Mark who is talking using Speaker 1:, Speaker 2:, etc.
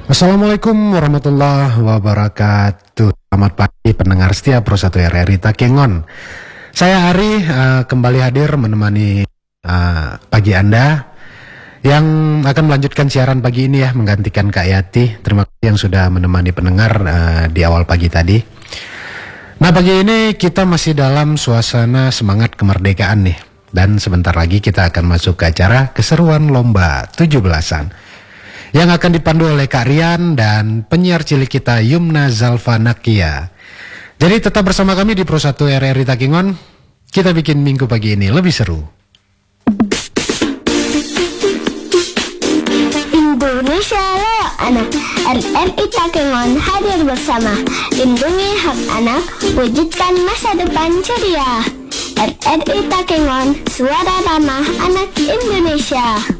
Speaker 1: Assalamualaikum warahmatullahi wabarakatuh. Selamat pagi pendengar setia Pro 1 RRI Takengon. Saya Ari kembali hadir menemani pagi Anda yang akan melanjutkan siaran pagi ini ya, menggantikan Kak Yati. Terima kasih yang sudah menemani pendengar di awal pagi tadi. Nah, pagi ini kita masih dalam suasana semangat kemerdekaan nih. Dan sebentar lagi kita akan masuk ke acara keseruan lomba 17-an yang akan dipandu oleh Kak Rian dan penyiar cilik kita Yumna Zalfanakia. Jadi tetap bersama kami di Pro 1 RRI Takengon. Kita bikin minggu pagi ini lebih seru.
Speaker 2: Indonesia Layak Anak, RRI Takengon hadir bersama. Lindungi hak anak, wujudkan masa depan ceria. RRI Takengon, suara ramah anak Indonesia.